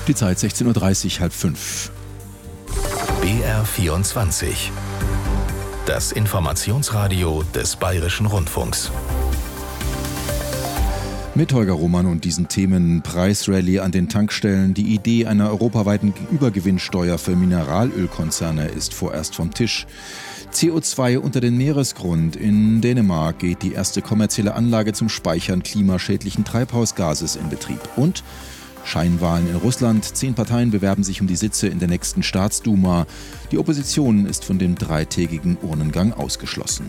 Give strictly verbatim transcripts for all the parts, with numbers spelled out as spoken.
Die Zeit sechzehn Uhr dreißig, halb fünf. B R vierundzwanzig. Das Informationsradio des Bayerischen Rundfunks. Mit Holger Roman und diesen Themen: Preisrallye an den Tankstellen. Die Idee einer europaweiten Übergewinnsteuer für Mineralölkonzerne ist vorerst vom Tisch. C O zwei unter den Meeresgrund. In Dänemark geht die erste kommerzielle Anlage zum Speichern klimaschädlichen Treibhausgases in Betrieb. Und Scheinwahlen in Russland. Zehn Parteien bewerben sich um die Sitze in der nächsten Staatsduma. Die Opposition ist von dem dreitägigen Urnengang ausgeschlossen.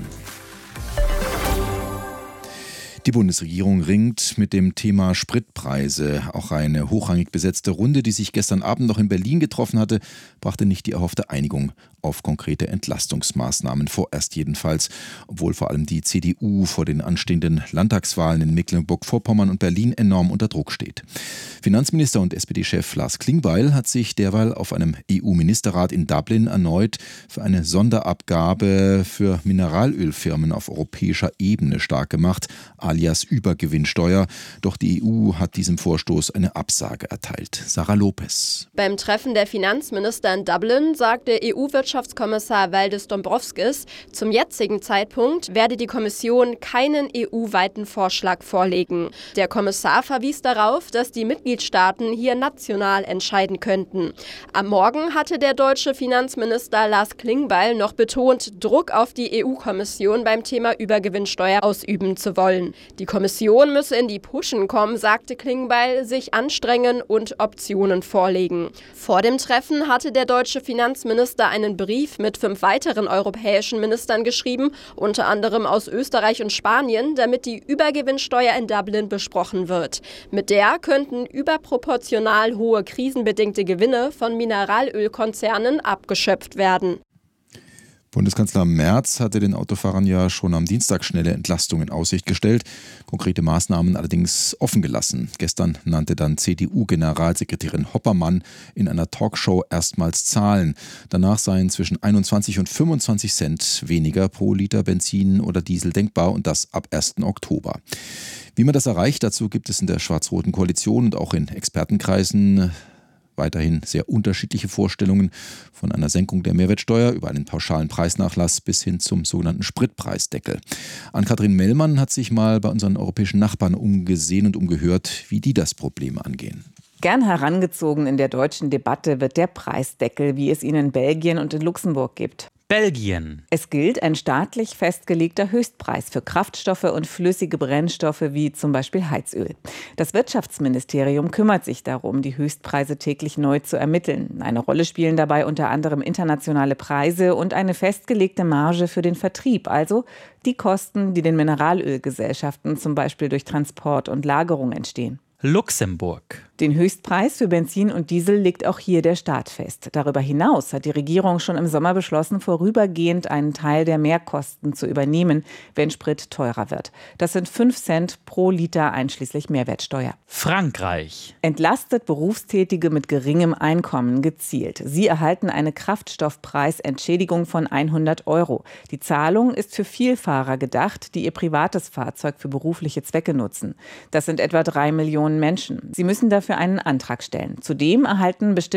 Die Bundesregierung ringt mit dem Thema Spritpreise. Auch eine hochrangig besetzte Runde, die sich gestern Abend noch in Berlin getroffen hatte, brachte nicht die erhoffte Einigung auf konkrete Entlastungsmaßnahmen, vorerst jedenfalls, obwohl vor allem die C D U vor den anstehenden Landtagswahlen in Mecklenburg-Vorpommern und Berlin enorm unter Druck steht. Finanzminister und S P D-Chef Lars Klingbeil hat sich derweil auf einem E U-Ministerrat in Dublin erneut für eine Sonderabgabe für Mineralölfirmen auf europäischer Ebene stark gemacht, alias Übergewinnsteuer. Doch die E U hat diesem Vorstoß eine Absage erteilt. Sarah Lopez. Beim Treffen der Finanzminister in Dublin sagte E U-Wirtschaftskommissar Valdis Dombrovskis, zum jetzigen Zeitpunkt werde die Kommission keinen E U-weiten Vorschlag vorlegen. Der Kommissar verwies darauf, dass die Mitgliedstaaten hier national entscheiden könnten. Am Morgen hatte der deutsche Finanzminister Lars Klingbeil noch betont, Druck auf die E U-Kommission beim Thema Übergewinnsteuer ausüben zu wollen. Die Kommission müsse in die Puschen kommen, sagte Klingbeil, sich anstrengen und Optionen vorlegen. Vor dem Treffen hatte der deutsche Finanzminister einen Brief mit fünf weiteren europäischen Ministern geschrieben, unter anderem aus Österreich und Spanien, damit die Übergewinnsteuer in Dublin besprochen wird. Mit der könnten überproportional hohe krisenbedingte Gewinne von Mineralölkonzernen abgeschöpft werden. Bundeskanzler Merz hatte den Autofahrern ja schon am Dienstag schnelle Entlastung in Aussicht gestellt, konkrete Maßnahmen allerdings offen gelassen. Gestern nannte dann C D U-Generalsekretärin Hoppermann in einer Talkshow erstmals Zahlen. Danach seien zwischen einundzwanzig und fünfundzwanzig Cent weniger pro Liter Benzin oder Diesel denkbar, und das ab ersten Oktober. Wie man das erreicht, dazu gibt es in der schwarz-roten Koalition und auch in Expertenkreisen weiterhin sehr unterschiedliche Vorstellungen, von einer Senkung der Mehrwertsteuer über einen pauschalen Preisnachlass bis hin zum sogenannten Spritpreisdeckel. Ann-Kathrin Mellmann hat sich mal bei unseren europäischen Nachbarn umgesehen und umgehört, wie die das Problem angehen. Gern herangezogen in der deutschen Debatte wird der Preisdeckel, wie es ihn in Belgien und in Luxemburg gibt. Belgien. Es gilt ein staatlich festgelegter Höchstpreis für Kraftstoffe und flüssige Brennstoffe wie zum Beispiel Heizöl. Das Wirtschaftsministerium kümmert sich darum, die Höchstpreise täglich neu zu ermitteln. Eine Rolle spielen dabei unter anderem internationale Preise und eine festgelegte Marge für den Vertrieb, also die Kosten, die den Mineralölgesellschaften zum Beispiel durch Transport und Lagerung entstehen. Luxemburg. Den Höchstpreis für Benzin und Diesel legt auch hier der Staat fest. Darüber hinaus hat die Regierung schon im Sommer beschlossen, vorübergehend einen Teil der Mehrkosten zu übernehmen, wenn Sprit teurer wird. Das sind fünf Cent pro Liter einschließlich Mehrwertsteuer. Frankreich. Entlastet Berufstätige mit geringem Einkommen gezielt. Sie erhalten eine Kraftstoffpreisentschädigung von hundert Euro. Die Zahlung ist für Vielfahrer gedacht, die ihr privates Fahrzeug für berufliche Zwecke nutzen. Das sind etwa drei Millionen Menschen. Sie müssen dafür einen Antrag stellen. Zudem erhalten bestimmte